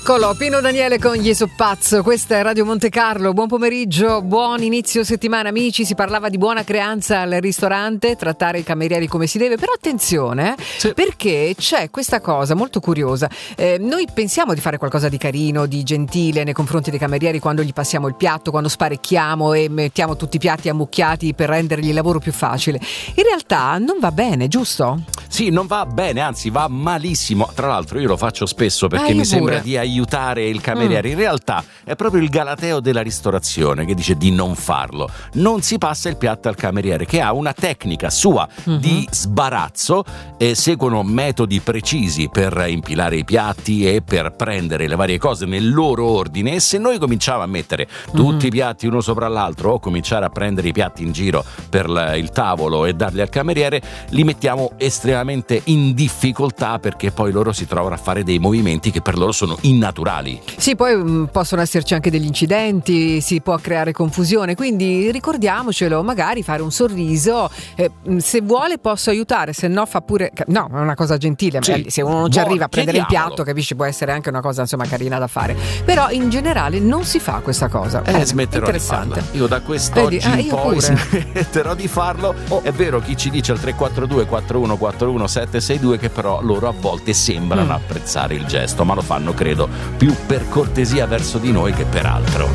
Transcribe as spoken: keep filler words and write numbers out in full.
Eccolo, Pino Daniele con Gli Soppazzo, questa è Radio Monte Carlo, buon pomeriggio, buon inizio settimana amici. Si parlava di buona creanza al ristorante, trattare i camerieri come si deve, però attenzione eh, sì. perché c'è questa cosa molto curiosa, eh, noi pensiamo di fare qualcosa di carino, di gentile nei confronti dei camerieri quando gli passiamo il piatto, quando sparecchiamo e mettiamo tutti i piatti ammucchiati per rendergli il lavoro più facile. In realtà non va bene, giusto? Sì, non va bene, anzi va malissimo. Tra l'altro io lo faccio spesso perché ah, mi pure. sembra di aiutare il cameriere. Mm. In realtà è proprio il galateo della ristorazione che dice di non farlo. Non si passa il piatto al cameriere, che ha una tecnica sua mm-hmm. di sbarazzo, e seguono metodi precisi per impilare i piatti e per prendere le varie cose nel loro ordine. E se noi cominciamo a mettere tutti mm-hmm. i piatti uno sopra l'altro o cominciare a prendere i piatti in giro per il tavolo e darli al cameriere, li mettiamo estremamente in difficoltà, perché poi loro si trovano a fare dei movimenti che per loro sono innaturali. Sì, poi mh, possono esserci anche degli incidenti, si può creare confusione, quindi ricordiamocelo, magari fare un sorriso, eh, se vuole posso aiutare, se no fa pure, no, è una cosa gentile, sì. se uno non ci arriva a prendere il piatto, capisci, può essere anche una cosa insomma carina da fare, però in generale non si fa questa cosa. Eh, eh smetterò di farlo. Io da quest'oggi Vedi, ah, in poi pure. smetterò di farlo. Oh. È vero, chi ci dice al tre quattro due quattro uno quattro uno sette sei due che però loro a volte sembrano mm. apprezzare il gesto, ma lo fanno credo più per cortesia verso di noi che per altro.